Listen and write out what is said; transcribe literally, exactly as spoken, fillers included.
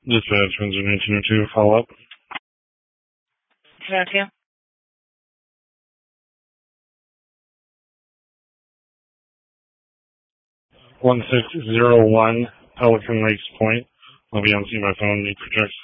Dispatch, Windsor nineteen oh two, follow up. ten oh two. one six zero one, Pelican Lakes Point. I'll be on scene by phone, need projects.